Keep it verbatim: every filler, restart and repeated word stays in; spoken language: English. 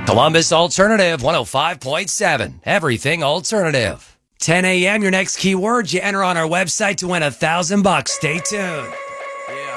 Columbus Alternative one oh five point seven. Everything alternative. ten a.m. Your next keyword you enter on our website to win a thousand bucks. Stay tuned.